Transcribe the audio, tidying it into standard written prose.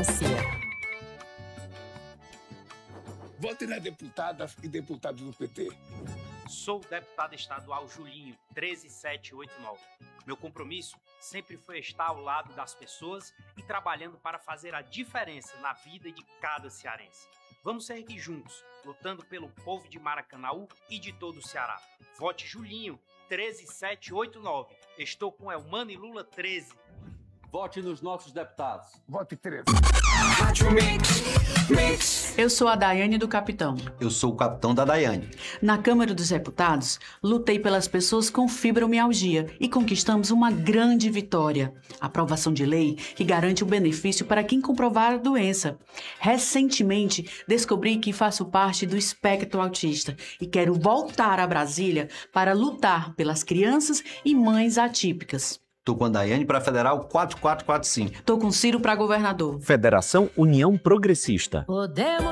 democracia. Vote nas deputadas e deputados do PT. Sou o deputado estadual Julinho, 13789. Meu compromisso sempre foi estar ao lado das pessoas e trabalhando para fazer a diferença na vida de cada cearense. Vamos seguir juntos, lutando pelo povo de Maracanaú e de todo o Ceará. Vote Julinho, 13789. Estou com Elmano e Lula 13. Vote nos nossos deputados. Vote 13. Eu sou a Daiane do Capitão. Eu sou o capitão da Daiane. Na Câmara dos Deputados, lutei pelas pessoas com fibromialgia e conquistamos uma grande vitória. A aprovação de lei que garante o benefício para quem comprovar a doença. Recentemente, descobri que faço parte do espectro autista e quero voltar a Brasília para lutar pelas crianças e mães atípicas. Tô com a Daiane para Federal 4445. Tô com Ciro para governador. Federação União Progressista. Podemos